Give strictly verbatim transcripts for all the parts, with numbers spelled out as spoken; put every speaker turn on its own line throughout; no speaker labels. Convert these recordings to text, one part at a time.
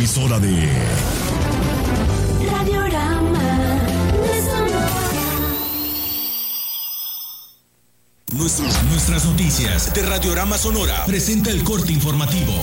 emisora de
Radiorama de Sonora.
Nuestras, nuestras noticias de Radiorama Sonora presenta el corte informativo.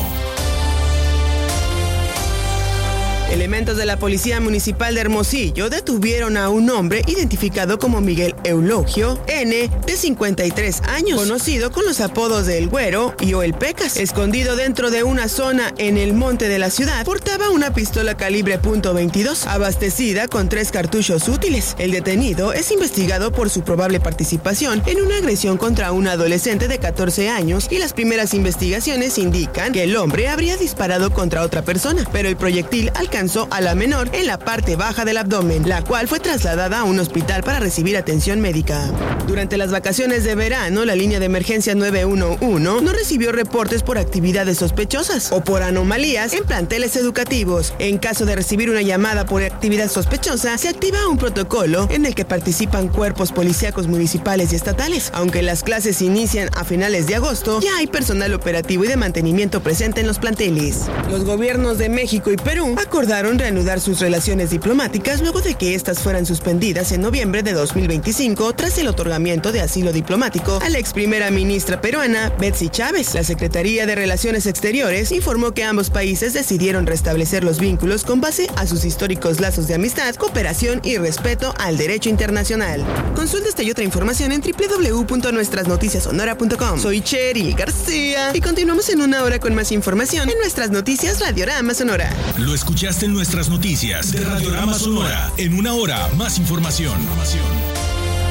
Elementos de la Policía Municipal de Hermosillo detuvieron a un hombre identificado como Miguel Eulogio N., de cincuenta y tres años, conocido con los apodos de El Güero y o El Pecas. Escondido dentro de una zona en el monte de la ciudad, portaba una pistola calibre punto veintidós, abastecida con tres cartuchos útiles. El detenido es investigado por su probable participación en una agresión contra un adolescente de catorce años y las primeras investigaciones indican que el hombre habría disparado contra otra persona, pero el proyectil alcanzó a la menor en la parte baja del abdomen, la cual fue trasladada a un hospital para recibir atención médica. Durante las vacaciones de verano, la línea de emergencia nueve uno uno no recibió reportes por actividades sospechosas o por anomalías en planteles educativos. En caso de recibir una llamada por actividad sospechosa, se activa un protocolo en el que participan cuerpos policíacos municipales y estatales. Aunque las clases inician a finales de agosto, ya hay personal operativo y de mantenimiento presente en los planteles. Los gobiernos de México y Perú acordaron reanudar sus relaciones diplomáticas luego de que estas fueran suspendidas en noviembre de dos mil veinticinco tras el otorgamiento de asilo diplomático a la ex primera ministra peruana Betsy Chávez. La Secretaría de Relaciones Exteriores informó que ambos países decidieron restablecer los vínculos con base a sus históricos lazos de amistad, cooperación y respeto al derecho internacional. Consulta esta y otra información en doble u doble u doble u punto nuestras noticias sonora punto com. Soy Cheri García y continuamos en una hora con más información en Nuestras Noticias Radiorama Sonora.
Lo escuchaste en Nuestras Noticias de Radiorama Sonora. En una hora, más información.